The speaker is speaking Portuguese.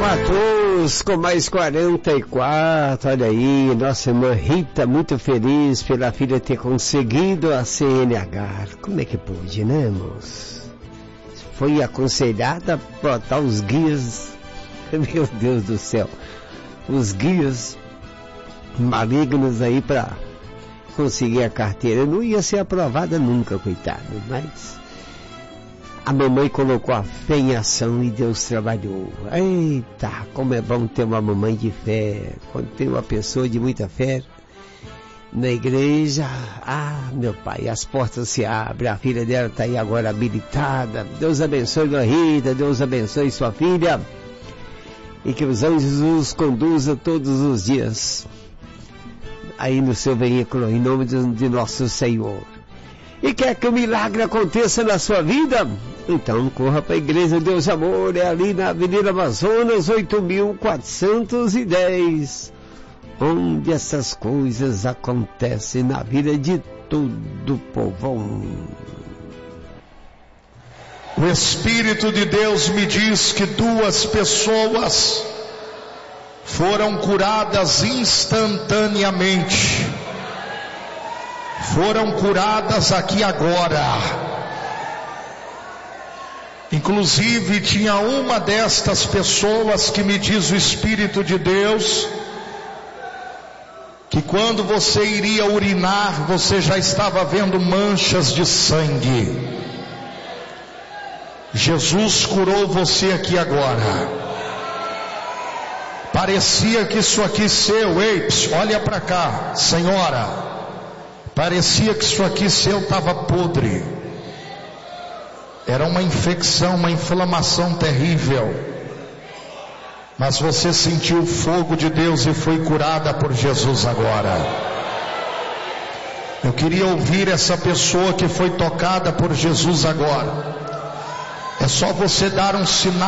14 com mais 44, olha aí, nossa irmã Rita, muito feliz pela filha ter conseguido a CNH. Como é que pôde, né, moço? Foi aconselhada a botar os guias, meu Deus do céu, os guias malignos aí pra conseguir a carteira. Não ia ser aprovada nunca, coitado, mas a mamãe colocou a fé em ação e Deus trabalhou. Eita, como é bom ter uma mamãe de fé. Quando tem uma pessoa de muita fé na igreja, meu pai, as portas se abrem. A filha dela está aí agora habilitada. Deus abençoe a Rita, Deus abençoe sua filha, e que os anjos os conduzam todos os dias aí no seu veículo, em nome de nosso Senhor. E quer que o milagre aconteça na sua vida? Então corra para a Igreja Deus Amor, é ali na Avenida Amazonas 8410, onde essas coisas acontecem na vida de todo o povão. O Espírito de Deus me diz que 2 pessoas foram curadas instantaneamente. Foram curadas aqui agora. Inclusive tinha uma destas pessoas que me diz o Espírito de Deus que quando você iria urinar, você já estava vendo manchas de sangue. Jesus curou você aqui agora. Parecia que isso aqui seu, olha para cá, senhora. Parecia que isso aqui seu estava podre. Era uma infecção, uma inflamação terrível. Mas você sentiu o fogo de Deus e foi curada por Jesus agora. Eu queria ouvir essa pessoa que foi tocada por Jesus agora. É só você dar um sinal.